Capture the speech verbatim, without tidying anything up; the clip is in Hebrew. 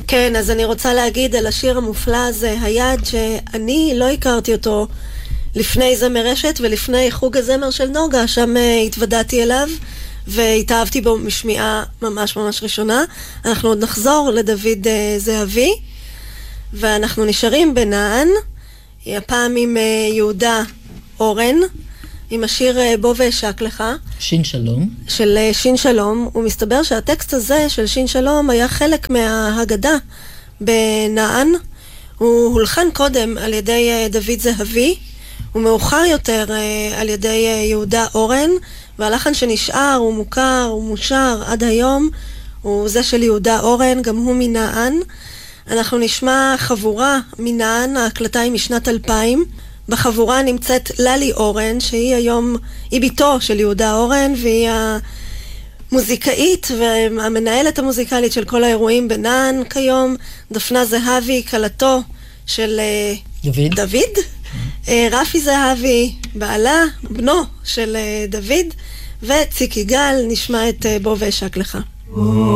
כן, אז אני רוצה להגיד על השיר המופלא הזה, היד, שאני לא הכרתי אותו לפני זמר רשת ולפני חוג הזמר של נוגה, שם התוודעתי אליו והתאהבתי בו משמיעה ממש ממש ראשונה. אנחנו עוד נחזור לדוד זהבי, ואנחנו נשארים בנען, הפעם עם יהודה אורן, עם השיר בוא ואשק לך. שין שלום. של שין שלום. הוא מסתבר שהטקסט הזה של שין שלום היה חלק מההגדה בנען. הוא הולחן קודם על ידי דוד זהבי, ומאוחר יותר על ידי יהודה אורן, והלחן שנשאר הוא מוכר, הוא מושר עד היום, הוא זה של יהודה אורן, גם הוא מנען. אנחנו נשמע חבורה מנען, ההקלטה היא משנת אלפיים. בחבורה נמצאת ללי אורן, שהיא היום, היא ביתו של יהודה אורן, והיא המוזיקאית והמנהלת המוזיקלית של כל האירועים בנען כיום. דפנה זהבי, קלתו של דוד. דוד. רפי זהבי, בעלה, בנו של דוד, וציק יגאל. נשמע את בוא ואשק לך.